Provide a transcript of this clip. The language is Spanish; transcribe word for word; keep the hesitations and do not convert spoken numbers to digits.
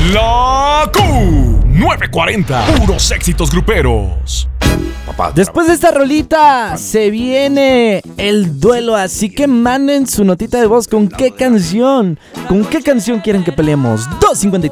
La Q novecientos cuarenta, puros éxitos gruperos. Papá, Después de esta rolita se viene el duelo, así que manden su notita de voz con qué canción, con qué canción quieren que peleemos. dos cincuenta